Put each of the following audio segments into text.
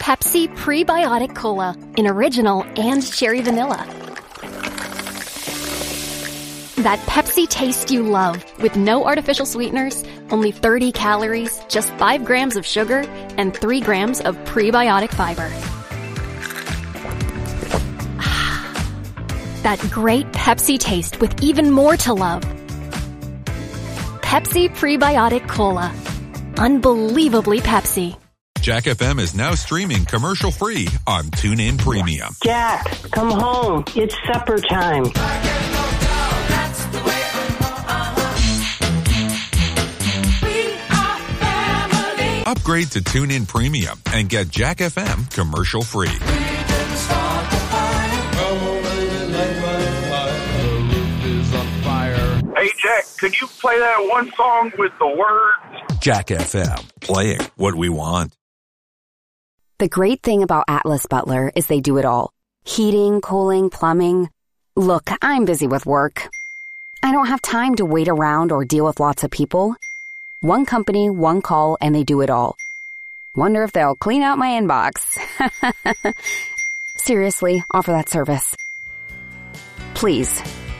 Pepsi Prebiotic Cola in original and cherry vanilla. That Pepsi taste you love, with no artificial sweeteners, only 30 calories, just 5 grams of sugar, and 3 grams of prebiotic fiber. That great Pepsi taste with even more to love. Pepsi Prebiotic Cola. Unbelievably Pepsi. Jack FM is now streaming commercial-free on TuneIn Premium. Jack, come home. It's supper time. Upgrade to TuneIn Premium and get Jack FM commercial-free. Hey, Jack, could you play that one song with the words? Jack FM, playing what we want. The great thing about Atlas Butler is they do it all. Heating, cooling, plumbing. Look, I'm busy with work. I don't have time to wait around or deal with lots of people. One company, one call, and they do it all. Wonder if they'll clean out my inbox. Seriously, offer that service. Please.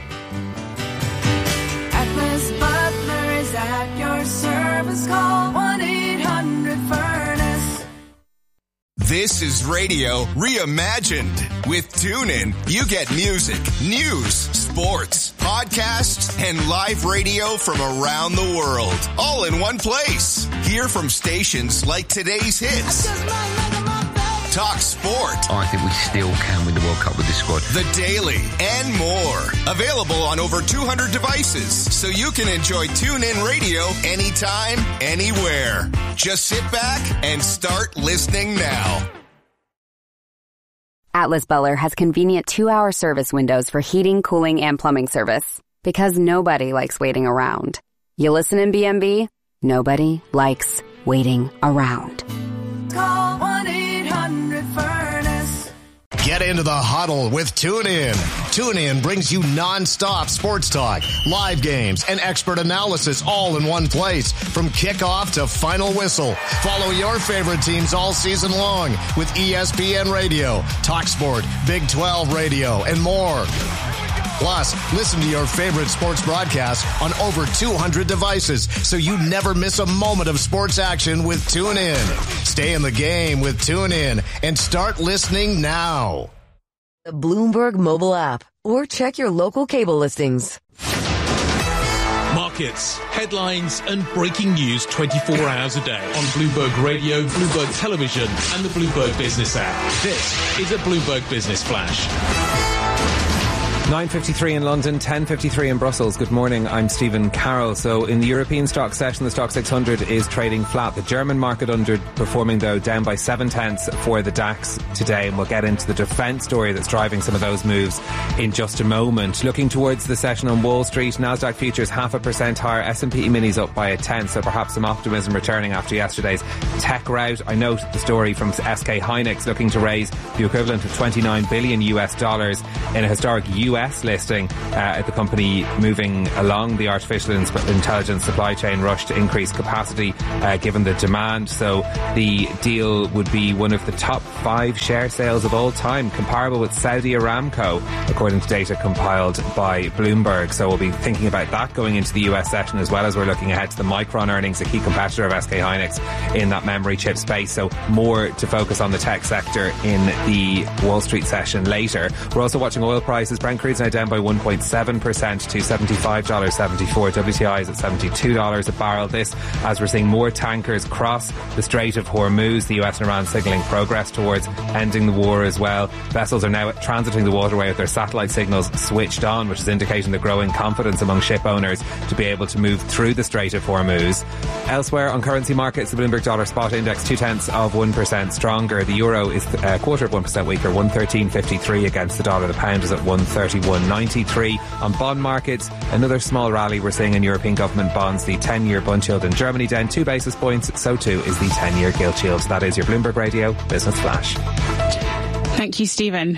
Atlas Butler is at your service. Call 1-800-FURNACE. This is radio reimagined. With TuneIn, you get music, news, sports, podcasts, and live radio from around the world, all in one place. Hear from stations like Today's Hits, Talk Sport. I think we still can win the World Cup with this squad. The Daily, and more. Available on over 200 devices, so you can enjoy TuneIn Radio anytime, anywhere. Just sit back and start listening now. Atlas Butler has convenient 2-hour service windows for heating, cooling, and plumbing service. Because nobody likes waiting around. You listen in BMB? Nobody likes waiting around. Call 1-800-FURNACE. Get into the huddle with TuneIn. TuneIn brings you non-stop sports talk, live games, and expert analysis all in one place. From kickoff to final whistle. Follow your favorite teams all season long with ESPN Radio, Talk Sport, Big 12 Radio, and more. Plus, listen to your favorite sports broadcasts on over 200 devices, so you never miss a moment of sports action with TuneIn. Stay in the game with TuneIn and start listening now. The Bloomberg mobile app, or check your local cable listings. Markets, headlines, and breaking news 24 hours a day on Bloomberg Radio, Bloomberg Television, and the Bloomberg Business app. This is a Bloomberg Business Flash. 9:53 in London, 10:53 in Brussels. Good morning, I'm Stephen Carroll. So in the European stock session, the stock 600 is trading flat. The German market underperforming, though, down by 0.7 for the DAX today. And we'll get into the defence story that's driving some of those moves in just a moment. Looking towards the session on Wall Street, Nasdaq futures 0.5% higher, S&P minis up by 0.1, so perhaps some optimism returning after yesterday's tech rout. I note the story from SK Hynix looking to raise the equivalent of $29 billion in a historic US listing, at the company moving along the artificial intelligence supply chain rush to increase capacity given the demand. So the deal would be one of the top 5 share sales of all time, comparable with Saudi Aramco, according to data compiled by Bloomberg. So we'll be thinking about that going into the US session, as well as we're looking ahead to the Micron earnings, a key competitor of SK Hynix in that memory chip space. So more to focus on the tech sector in the Wall Street session later. We're also watching oil prices. Brent crude's now down by 1.7% to $75.74. WTI is at $72 a barrel. This as we're seeing more tankers cross the Strait of Hormuz, the US and Iran signaling progress towards ending the war as well. Vessels are now transiting the waterway with their satellite signals switched on, which is indicating the growing confidence among ship owners to be able to move through the Strait of Hormuz. Elsewhere on currency markets, the Bloomberg dollar spot index 0.2% stronger. The euro is a 0.25% weaker, 113.53 against the dollar. The pound is at 131.93. On bond markets, another small rally we're seeing in European government bonds. The 10-year bund yield in Germany down 2 basis points. So too is the 10-year gilt yield. That is your Bloomberg Radio Business Flash. Thank you, Stephen.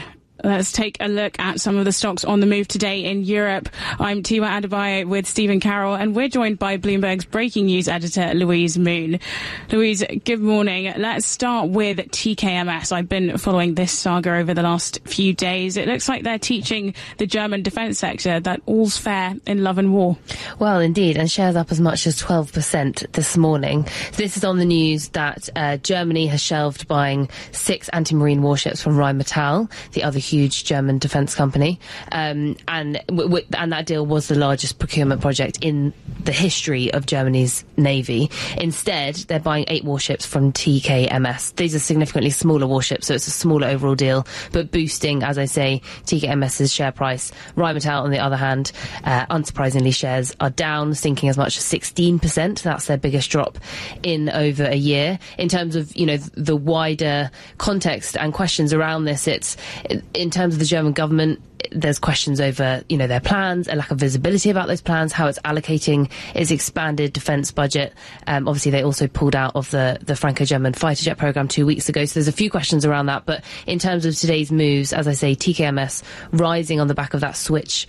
Let's take a look at some of the stocks on the move today in Europe. I'm Tiwa Adebayo with Stephen Carroll, and we're joined by Bloomberg's breaking news editor, Louise Moon. Louise, good morning. Let's start with TKMS. I've been following this saga over the last few days. It looks like they're teaching the German defence sector that all's fair in love and war. Well, indeed, and shares up as much as 12% this morning. This is on the news that Germany has shelved buying 6 anti-marine warships from Rheinmetall, the other huge German defence company, and that deal was the largest procurement project in the history of Germany's navy. Instead, they're buying 8 warships from TKMS. These are significantly smaller warships, so it's a smaller overall deal, but boosting, as I say, TKMS's share price. Rheinmetall, on the other hand, unsurprisingly, shares are down, sinking as much as 16%. That's their biggest drop in over a year. In terms of, the wider context and questions around this, it's in terms of the German government, there's questions over, their plans, a lack of visibility about those plans, how it's allocating its expanded defence budget. Obviously, they also pulled out of the Franco-German fighter jet programme 2 weeks ago, so there's a few questions around that. But in terms of today's moves, as I say, TKMS rising on the back of that switch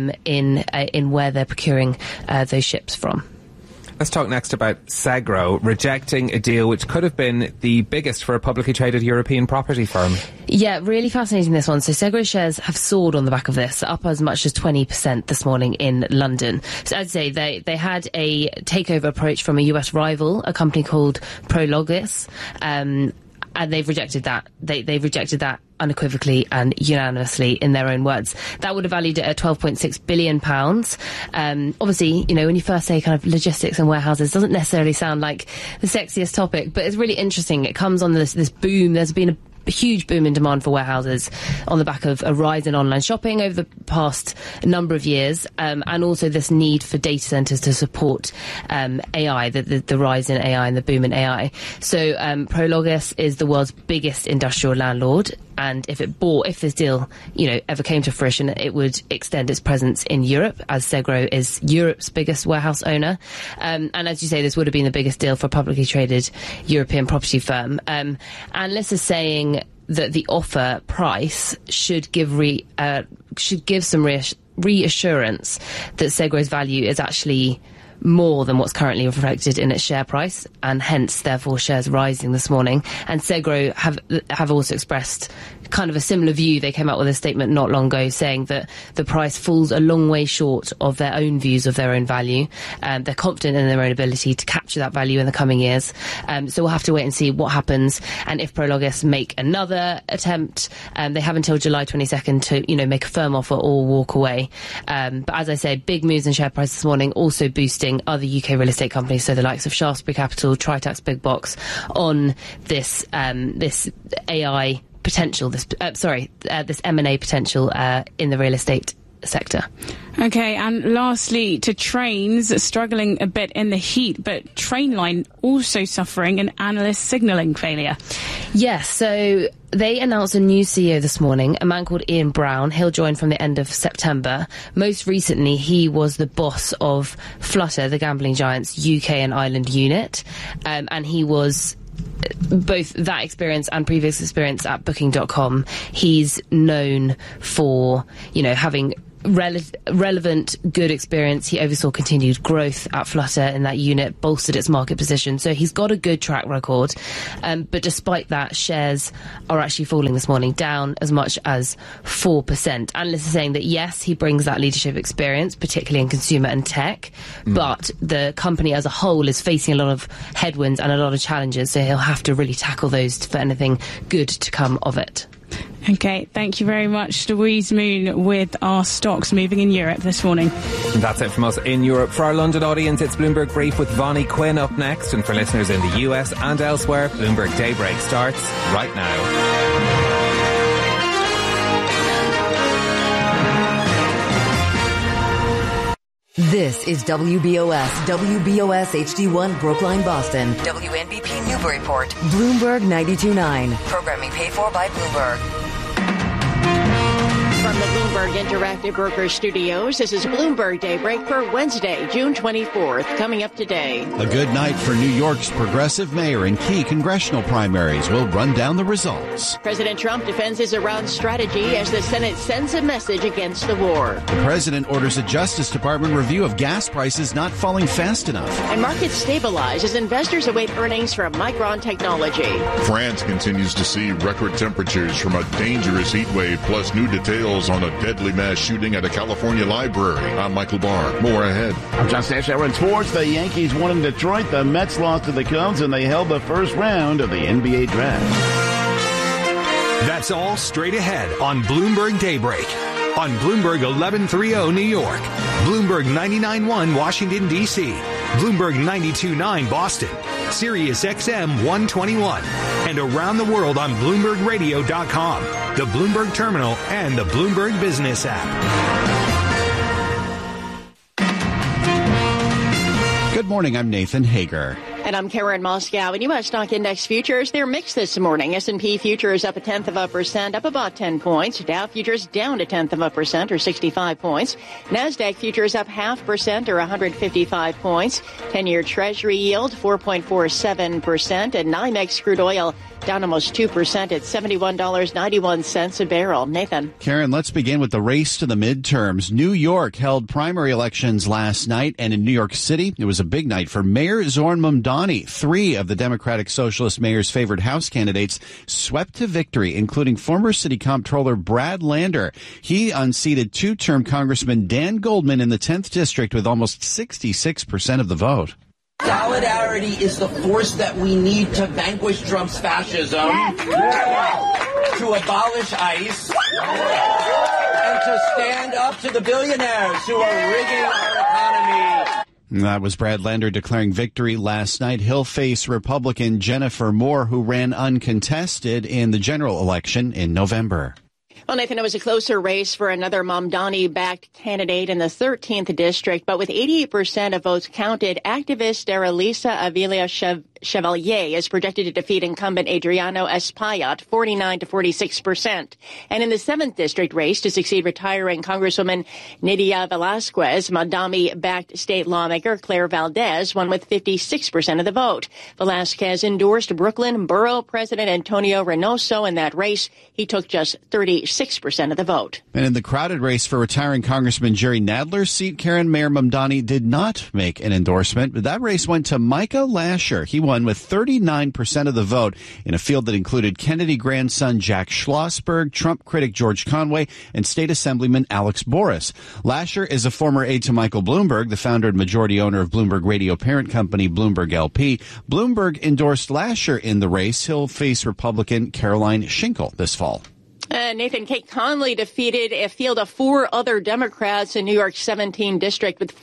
in where they're procuring those ships from. Let's talk next about Segro rejecting a deal which could have been the biggest for a publicly traded European property firm. Yeah, really fascinating, this one. So Segro shares have soared on the back of this, up as much as 20% this morning in London. So I'd say they had a takeover approach from a US rival, a company called Prologis, and they've rejected that. They've rejected that unequivocally and unanimously, in their own words. That would have valued it at £12.6 billion. Obviously, when you first say kind of logistics and warehouses, doesn't necessarily sound like the sexiest topic, but it's really interesting. It comes on this boom. There's been a huge boom in demand for warehouses on the back of a rise in online shopping over the past number of years, and also this need for data centres to support AI, the rise in AI and the boom in AI. So Prologis is the world's biggest industrial landlord, and if this deal ever came to fruition, it would extend its presence in Europe, as Segro is Europe's biggest warehouse owner. And as you say, this would have been the biggest deal for a publicly traded European property firm. Analysts are saying that the offer price should give some reassurance that Segro's value is actually more than what's currently reflected in its share price, and hence, therefore, shares rising this morning. And Segro have also expressed kind of a similar view. They came out with a statement not long ago saying that the price falls a long way short of their own views of their own value. They're confident in their own ability to capture that value in the coming years. So we'll have to wait and see what happens, and if Prologis make another attempt. They have until July 22nd to, make a firm offer or walk away. But as I said, big moves in share price this morning, also boosting other UK real estate companies, so the likes of Shaftesbury Capital, Tritax Big Box, on this AI potential, this M&A potential in the real estate sector. Okay, and lastly, to trains, struggling a bit in the heat, but Trainline also suffering an analyst signalling failure. Yes, so they announced a new CEO this morning, a man called Ian Brown. He'll join from the end of September. Most recently, he was the boss of Flutter, the gambling giant's UK and Ireland unit, and he was both that experience and previous experience at Booking.com. He's known for, having relevant, good experience. He oversaw continued growth at Flutter in that unit, bolstered its market position. So he's got a good track record. But despite that, shares are actually falling this morning, down as much as 4%. Analysts are saying that, yes, he brings that leadership experience, particularly in consumer and tech, but the company as a whole is facing a lot of headwinds and a lot of challenges. So he'll have to really tackle those for anything good to come of it. Okay, thank you very much, Louise Moon, with our stocks moving in Europe this morning. And that's it from us in Europe. For our London audience, it's Bloomberg Brief with Vonnie Quinn up next. And for listeners in the US and elsewhere, Bloomberg Daybreak starts right now. This is WBOS HD1 Brookline, Boston. WNBP Newburyport. Bloomberg 92.9. Programming paid for by Bloomberg. From the Bloomberg Interactive Brokers Studios, this is Bloomberg Daybreak for Wednesday, June 24th. Coming up today. A good night for New York's progressive mayor in key congressional primaries. We'll run down the results. President Trump defends his Iran strategy as the Senate sends a message against the war. The president orders a Justice Department review of gas prices not falling fast enough. And markets stabilize as investors await earnings from Micron Technology. France continues to see record temperatures from a dangerous heat wave, plus new details on a deadly mass shooting at a California library. I'm Michael Barr. More ahead. I'm John Stashower in sports. The Yankees won in Detroit. The Mets lost to the Cubs, and they held the first round of the NBA draft. That's all straight ahead on Bloomberg Daybreak. On Bloomberg 1130 New York, Bloomberg 99.1 Washington, D.C., Bloomberg 92.9 Boston, Sirius XM 121, and around the world on BloombergRadio.com, the Bloomberg Terminal, and the Bloomberg Business app. Good morning, I'm Nathan Hager. And I'm Karen Moscow. And U.S. stock index futures, they're mixed this morning. S&P futures up 0.1%, up about 10 points. Dow futures down 0.1%, or 65 points. NASDAQ futures up 0.5%, or 155 points. 10-year Treasury yield 4.47%. And NYMEX crude oil down almost 2% at $71.91 a barrel. Nathan. Karen, let's begin with the race to the midterms. New York held primary elections last night, and in New York City, it was a big night for Mayor Zohran Mamdani. 3 of the Democratic Socialist mayor's favored House candidates swept to victory, including former City Comptroller Brad Lander. He unseated 2-term Congressman Dan Goldman in the 10th District with almost 66% of the vote. Solidarity is the force that we need to vanquish Trump's fascism, to abolish ICE, and to stand up to the billionaires who are rigging our economy. That was Brad Lander declaring victory last night. He'll face Republican Jennifer Moore, who ran uncontested in the general election in November. Well, Nathan, it was a closer race for another Mamdani-backed candidate in the 13th district, but with 88% of votes counted, activist Daralisa Avila Chevalier is projected to defeat incumbent Adriano Espaillat 49 to 46%. And in the 7th district race to succeed retiring Congresswoman Nydia Velasquez, Mamdani-backed state lawmaker Claire Valdez won with 56% of the vote. Velasquez endorsed Brooklyn Borough President Antonio Reynoso in that race. He took just 36% of the vote. And in the crowded race for retiring Congressman Jerry Nadler's seat, Karen, Mayor Mamdani did not make an endorsement, but that race went to Micah Lasher. He won with 39% of the vote in a field that included Kennedy grandson Jack Schlossberg, Trump critic George Conway, and State Assemblyman Alex Boris. Lasher is a former aide to Michael Bloomberg, the founder and majority owner of Bloomberg Radio parent company Bloomberg LP. Bloomberg endorsed Lasher in the race. He'll face Republican Caroline Schinkel this fall. Nathan, Kate Conley defeated a field of 4 other Democrats in New York's 17th district with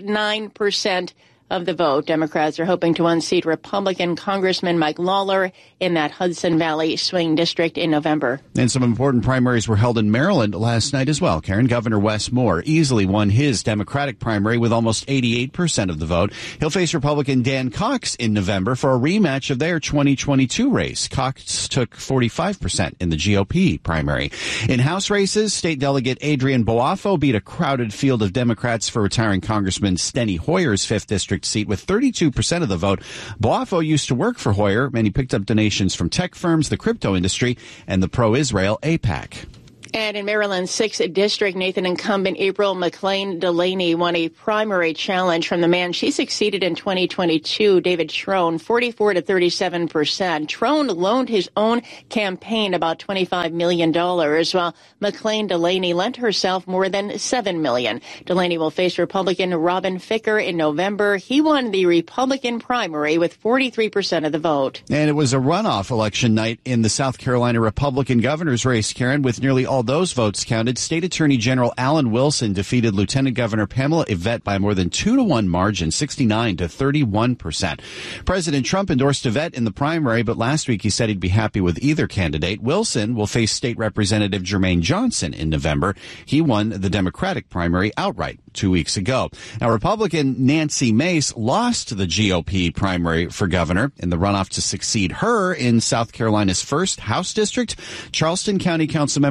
49% of the vote. Democrats are hoping to unseat Republican Congressman Mike Lawler in that Hudson Valley swing district in November. And some important primaries were held in Maryland last night as well. Karen, Governor Wes Moore easily won his Democratic primary with almost 88% of the vote. He'll face Republican Dan Cox in November for a rematch of their 2022 race. Cox took 45% in the GOP primary. In House races, State Delegate Adrian Boafo beat a crowded field of Democrats for retiring Congressman Steny Hoyer's 5th District seat with 32% of the vote. Boafo used to work for Hoyer, and he picked up donations from tech firms, the crypto industry, and the pro-Israel AIPAC. And in Maryland's 6th district, Nathan, incumbent April McLean Delaney won a primary challenge from the man she succeeded in 2022, David Trone, 44 to 37%. Trone loaned his own campaign about $25 million, while McLean Delaney lent herself more than $7 million. Delaney will face Republican Robin Ficker in November. He won the Republican primary with 43% of the vote. And it was a runoff election night in the South Carolina Republican governor's race, Karen, with nearly all those votes counted. State Attorney General Alan Wilson defeated Lieutenant Governor Pamela Yvette by more than 2-to-1 margin, 69 to 31%. President Trump endorsed Yvette in the primary, but last week he said he'd be happy with either candidate. Wilson will face State Representative Jermaine Johnson in November. He won the Democratic primary outright 2 weeks ago. Now, Republican Nancy Mace lost the GOP primary for governor in the runoff to succeed her in South Carolina's 1st House District. Charleston County Councilmember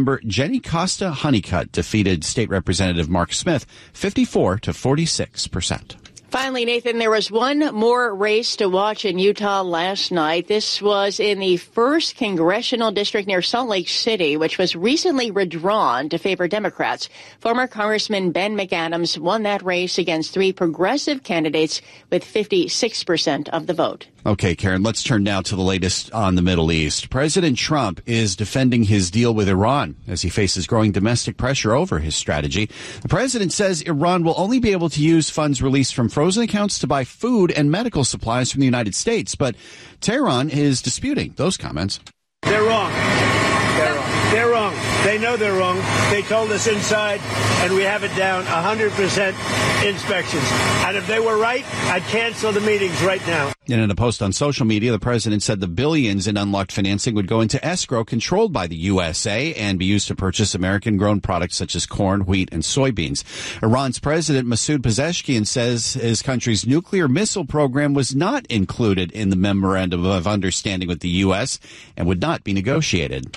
Jenny Costa Honeycutt defeated State Representative Mark Smith 54 to 46%. Finally, Nathan, there was one more race to watch in Utah last night. This was in the 1st congressional district near Salt Lake City, which was recently redrawn to favor Democrats. Former Congressman Ben McAdams won that race against 3 progressive candidates with 56% of the vote. Okay, Karen, let's turn now to the latest on the Middle East. President Trump is defending his deal with Iran as he faces growing domestic pressure over his strategy. The president says Iran will only be able to use funds released from frozen accounts to buy food and medical supplies from the United States. But Tehran is disputing those comments. They're wrong. They're wrong. They're wrong. They know they're wrong. They told us inside, and we have it down 100% inspections. And if they were right, I'd cancel the meetings right now. And in a post on social media, the president said the billions in unlocked financing would go into escrow controlled by the USA and be used to purchase American-grown products such as corn, wheat, and soybeans. Iran's President Masoud Pezeshkian says his country's nuclear missile program was not included in the memorandum of understanding with the U.S. and would not be negotiated.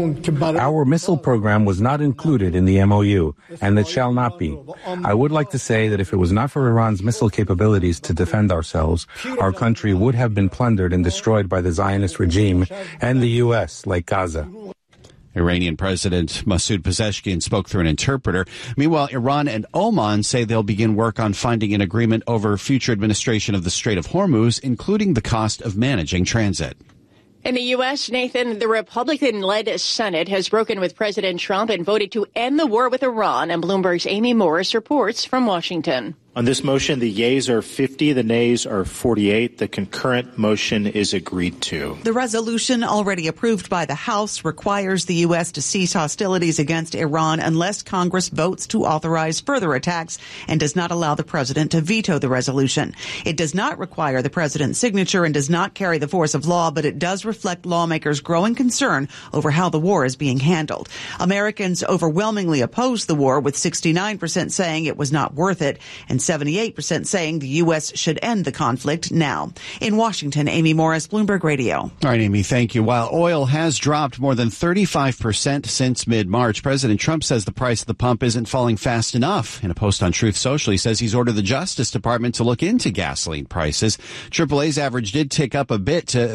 Our missile program was not included in the MOU, and it shall not be. I would like to say that if it was not for Iran's missile capabilities to defend ourselves, our country would have been plundered and destroyed by the Zionist regime and the U.S., like Gaza. Iranian President Masoud Pezeshkian spoke through an interpreter. Meanwhile, Iran and Oman say they'll begin work on finding an agreement over future administration of the Strait of Hormuz, including the cost of managing transit. In the U.S., Nathan, the Republican-led Senate has broken with President Trump and voted to end the war with Iran, and Bloomberg's Amy Morris reports from Washington. On this motion, the yeas are 50, the nays are 48. The concurrent motion is agreed to. The resolution, already approved by the House, requires the U.S. to cease hostilities against Iran unless Congress votes to authorize further attacks and does not allow the president to veto the resolution. It does not require the president's signature and does not carry the force of law, but it does reflect lawmakers' growing concern over how the war is being handled. Americans overwhelmingly oppose the war, with 69% saying it was not worth it and 78% saying the U.S. should end the conflict now. In Washington, Amy Morris, Bloomberg Radio. All right, Amy, thank you. While oil has dropped more than 35% since mid-March, President Trump says the price of the pump isn't falling fast enough. In a post on Truth Social, he says he's ordered the Justice Department to look into gasoline prices. AAA's average did tick up a bit to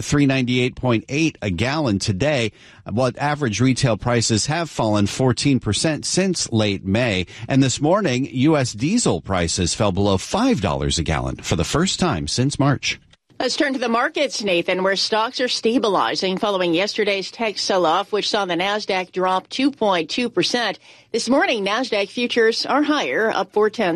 $398.8 a gallon today. What average retail prices have fallen 14% since late May. And this morning, U.S. diesel prices fell below $5 a gallon for the first time since March. Let's turn to the markets, Nathan, where stocks are stabilizing following yesterday's tech sell-off, which saw the Nasdaq drop 2.2%. This morning, Nasdaq futures are higher, up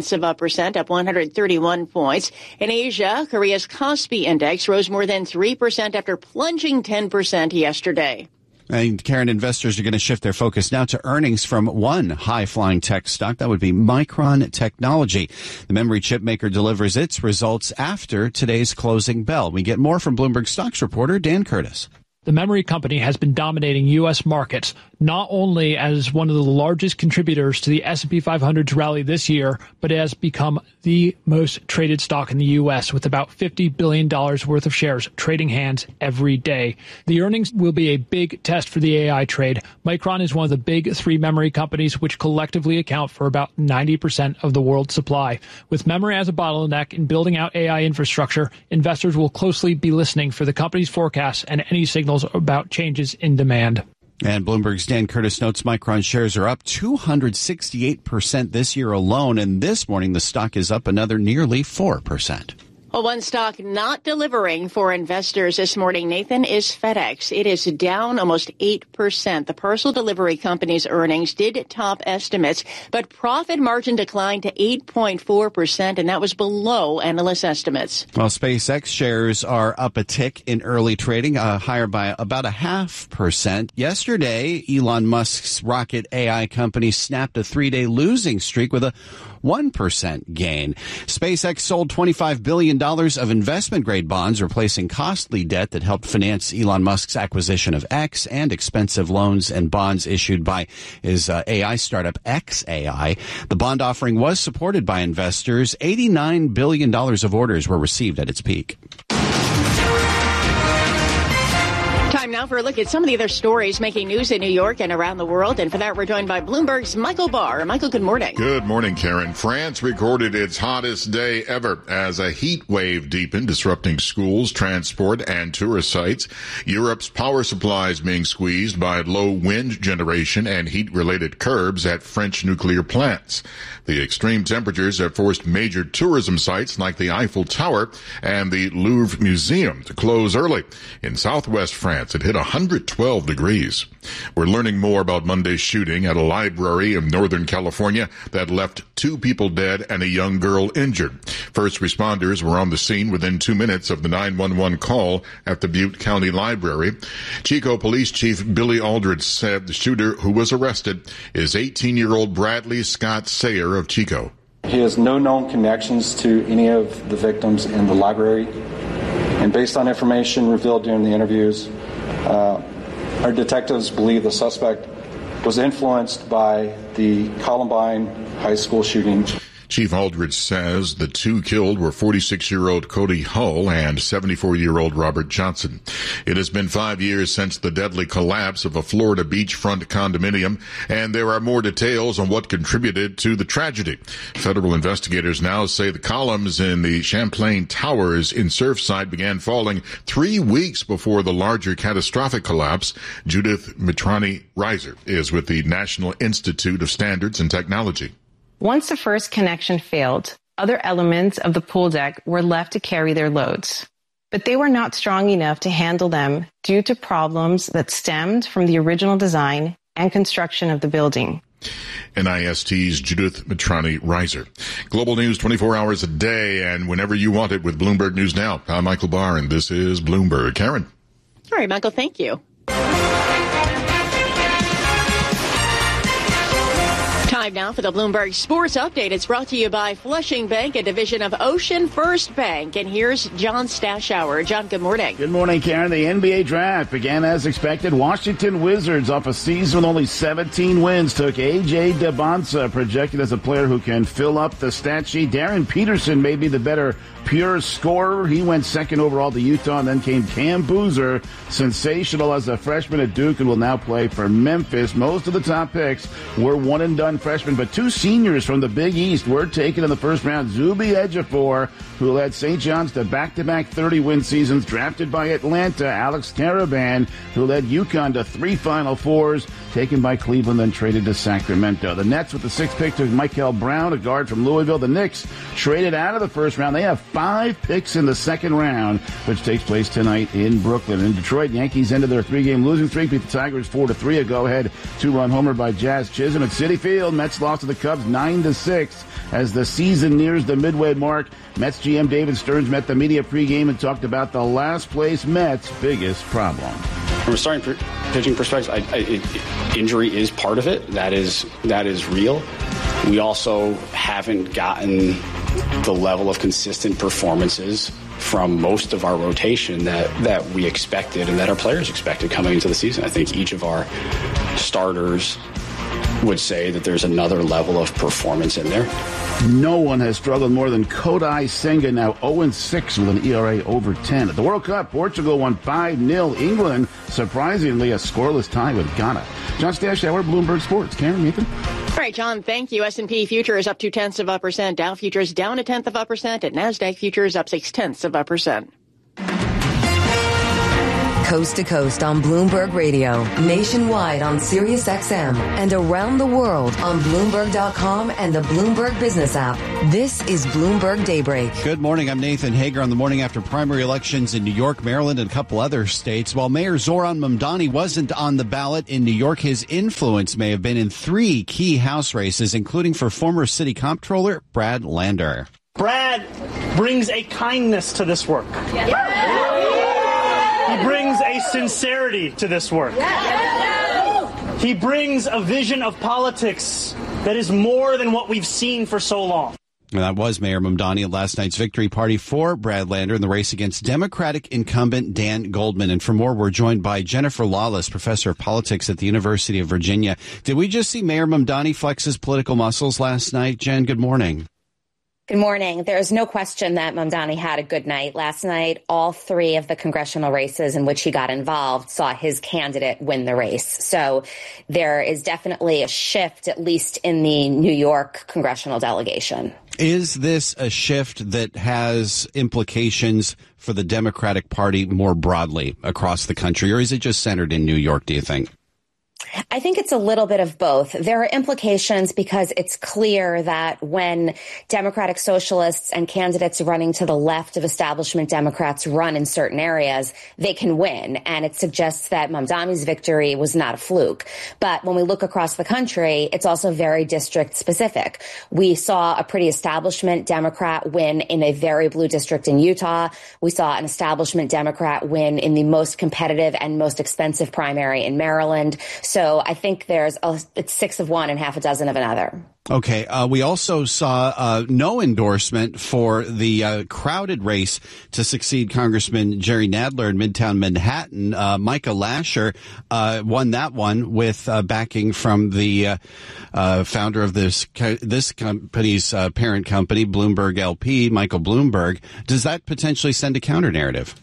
0.4%, up 131 points. In Asia, Korea's Kospi index rose more than 3% after plunging 10% yesterday. And Karen, investors are going to shift their focus now to earnings from one high-flying tech stock. That would be Micron Technology. The memory chip maker delivers its results after today's closing bell. We get more from Bloomberg Stocks reporter Dan Curtis. The memory company has been dominating U.S. markets, not only as one of the largest contributors to the S&P 500's rally this year, but it has become the most traded stock in the U.S. with about $50 billion worth of shares trading hands every day. The earnings will be a big test for the AI trade. Micron is one of the big three memory companies which collectively account for about 90% of the world's supply. With memory as a bottleneck in building out AI infrastructure, investors will closely be listening for the company's forecasts and any signals about changes in demand. And Bloomberg's Dan Curtis notes Micron shares are up 268% this year alone, and this morning the stock is up another nearly 4%. Well, one stock not delivering for investors this morning, Nathan, is FedEx. It is down almost 8%. The parcel delivery company's earnings did top estimates, but profit margin declined to 8.4%, and that was below analyst estimates. Well, SpaceX shares are up a tick in early trading, higher by about 0.5%. Yesterday, Elon Musk's rocket AI company snapped a 3-day losing streak with a 1% gain. SpaceX sold $25 billion of investment-grade bonds, replacing costly debt that helped finance Elon Musk's acquisition of X and expensive loans and bonds issued by his AI startup xAI. The bond offering was supported by investors. $89 billion of orders were received at its peak. Time now for a look at some of the other stories making news in New York and around the world. And for that, we're joined by Bloomberg's Michael Barr. Michael, good morning. Good morning, Karen. France recorded its hottest day ever as a heat wave deepened, disrupting schools, transport, and tourist sites. Europe's power supply is being squeezed by low wind generation and heat-related curbs at French nuclear plants. The extreme temperatures have forced major tourism sites like the Eiffel Tower and the Louvre Museum to close early. In southwest France, it hit 112 degrees. We're learning more about Monday's shooting at a library in Northern California that left 2 people dead and a young girl injured. First responders were on the scene within 2 minutes of the 911 call at the Butte County Library. Chico Police Chief Billy Aldridge said the shooter who was arrested is 18-year-old Bradley Scott Sayer of Chico. He has no known connections to any of the victims in the library. And based on information revealed during the interviews, our detectives believe the suspect was influenced by the Columbine High School shooting. Chief Aldridge says the 2 killed were 46-year-old Cody Hull and 74-year-old Robert Johnson. It has been 5 years since the deadly collapse of a Florida beachfront condominium, and there are more details on what contributed to the tragedy. Federal investigators now say the columns in the Champlain Towers in Surfside began falling 3 weeks before the larger catastrophic collapse. Judith Mitrani-Reiser is with the National Institute of Standards and Technology. Once the first connection failed, other elements of the pool deck were left to carry their loads. But they were not strong enough to handle them due to problems that stemmed from the original design and construction of the building. NIST's Judith Mitrani-Reiser. Global news 24 hours a day and whenever you want it with Bloomberg News Now. I'm Michael Barr, and this is Bloomberg. Karen. All right, Michael, thank you. Time now for the Bloomberg Sports Update. It's brought to you by Flushing Bank, a division of Ocean First Bank. And here's John Stashower. John, good morning. Good morning, Karen. The NBA draft began as expected. Washington Wizards, off a season with only 17 wins, took A.J. Debonsa, projected as a player who can fill up the stat sheet. Darren Peterson may be the better pure scorer. He went second overall to Utah, and then came Cam Boozer, sensational as a freshman at Duke, and will now play for Memphis. Most of the top picks were one-and-done freshmen, but 2 seniors from the Big East were taken in the first round. Zuby Ejiofor, who led St. John's to back-to-back 30-win seasons, drafted by Atlanta. Alex Caravan, who led UConn to 3 Final Fours, taken by Cleveland, then traded to Sacramento. The Nets with the 6th pick took Michael Brown, a guard from Louisville. The Knicks traded out of the first round. They have 5 picks in the second round, which takes place tonight in Brooklyn. In Detroit, Yankees ended their 3-game losing streak, beat the Tigers 4-3. A go-ahead 2-run homer by Jazz Chisholm. At Citi Field, Mets lost to the Cubs 9-6 as the season nears the midway mark. Mets GM David Stearns met the media pregame and talked about the last-place Mets' biggest problem. From a starting pitching perspective, injury is part of it. That is real. We also haven't gotten the level of consistent performances from most of our rotation that we expected and that our players expected coming into the season. I think each of our starters would say that there's another level of performance in there. No one has struggled more than Kodai Senga, now 0-6 with an ERA over 10. At the World Cup, Portugal won 5-0. England, surprisingly, a scoreless tie with Ghana. John Stashower, Bloomberg Sports. Karen, Nathan? All right, John, thank you. S&P futures up 0.2%. Dow futures down 0.1%. And NASDAQ futures up 0.6%. Coast to coast on Bloomberg Radio, nationwide on Sirius XM, and around the world on Bloomberg.com and the Bloomberg Business app. This is Bloomberg Daybreak. Good morning. I'm Nathan Hager on the morning after primary elections in New York, Maryland, and a couple other states. While Mayor Zoran Mamdani wasn't on the ballot in New York, his influence may have been in 3 key House races, including for former city comptroller Brad Lander. Brad brings a kindness to this work. He brings a sincerity to this work. He brings a vision of politics that is more than what we've seen for so long. And that was Mayor Mamdani at last night's victory party for Brad Lander in the race against Democratic incumbent Dan Goldman. And for more, we're joined by Jennifer Lawless, professor of politics at the University of Virginia. Did we just see Mayor Mamdani flex his political muscles last night? Jen, good morning. Good morning. There's no question that Mamdani had a good night last night. All three of the congressional races in which he got involved saw his candidate win the race. So there is definitely a shift, at least in the New York congressional delegation. Is this a shift that has implications for the Democratic Party more broadly across the country, or is it just centered in New York, do you think? I think it's a little bit of both. There are implications because it's clear that when Democratic socialists and candidates running to the left of establishment Democrats run in certain areas, they can win. And it suggests that Mamdani's victory was not a fluke. But when we look across the country, it's also very district specific. We saw a pretty establishment Democrat win in a very blue district in Utah. We saw an establishment Democrat win in the most competitive and most expensive primary in Maryland. So I think it's 6 of one and half a dozen of another. Okay. We also saw no endorsement for the crowded race to succeed Congressman Jerry Nadler in Midtown Manhattan. Micah Lasher won that one with backing from the founder of this company's parent company, Bloomberg LP, Michael Bloomberg. Does that potentially send a counter narrative?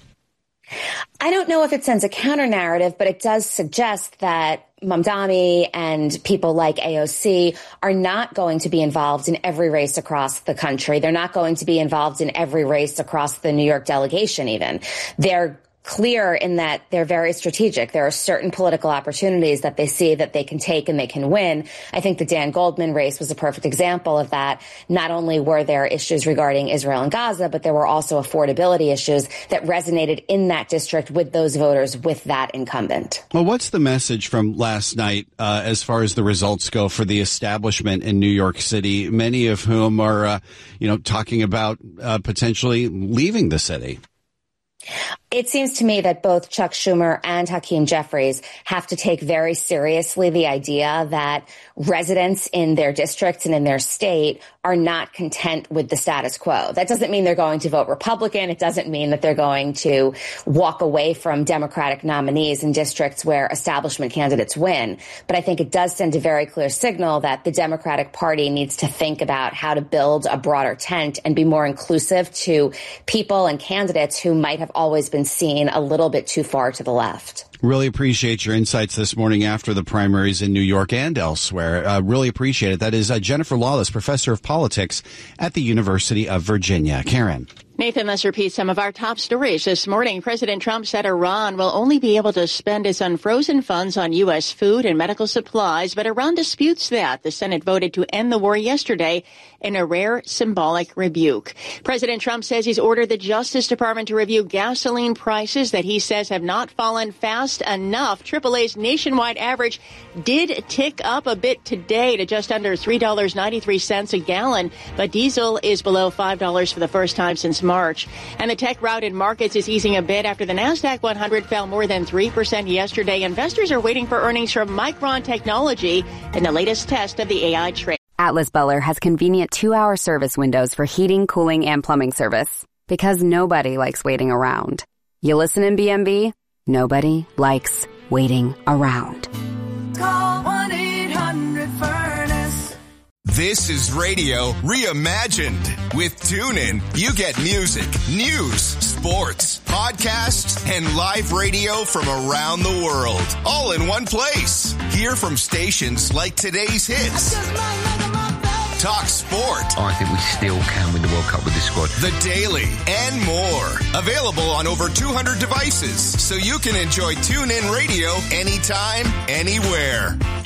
I don't know if it sends a counter narrative, but it does suggest that Mamdani and people like AOC are not going to be involved in every race across the country. They're not going to be involved in every race across the New York delegation even. They're clear in that they're very strategic. There are certain political opportunities that they see that they can take and they can win. I think the Dan Goldman race was a perfect example of that. Not only were there issues regarding Israel and Gaza, but there were also affordability issues that resonated in that district with those voters, with that incumbent. Well, what's the message from last night as far as the results go for the establishment in New York City, many of whom are, talking about potentially leaving the city? It seems to me that both Chuck Schumer and Hakeem Jeffries have to take very seriously the idea that residents in their districts and in their state are not content with the status quo. That doesn't mean they're going to vote Republican. It doesn't mean that they're going to walk away from Democratic nominees in districts where establishment candidates win. But I think it does send a very clear signal that the Democratic Party needs to think about how to build a broader tent and be more inclusive to people and candidates who might have always been seen a little bit too far to the left. Really appreciate your insights this morning after the primaries in New York and elsewhere. Really appreciate it. That is Jennifer Lawless, professor of politics at the University of Virginia. Karen. Nathan, let's repeat some of our top stories this morning. President Trump said Iran will only be able to spend its unfrozen funds on U.S. food and medical supplies, but Iran disputes that. The Senate voted to end the war yesterday in a rare symbolic rebuke. President Trump says he's ordered the Justice Department to review gasoline prices that he says have not fallen fast enough. AAA's nationwide average did tick up a bit today to just under $3.93 a gallon, but diesel is below $5 for the first time since March. And the tech-routed markets is easing a bit after the NASDAQ 100 fell more than 3% yesterday. Investors are waiting for earnings from Micron Technology in the latest test of the AI trade. Atlas Butler has convenient 2-hour service windows for heating, cooling, and plumbing service. Because nobody likes waiting around. You listen in BMB? Nobody likes waiting around. Call 1-800-FURNACE. This is radio reimagined. With TuneIn, you get music, news, sports, podcasts, and live radio from around the world, all in one place. Hear from stations like today's hits. Talk sport. I think we still can win the World Cup with this squad. The Daily and more. Available on over 200 devices, so you can enjoy TuneIn Radio anytime, anywhere.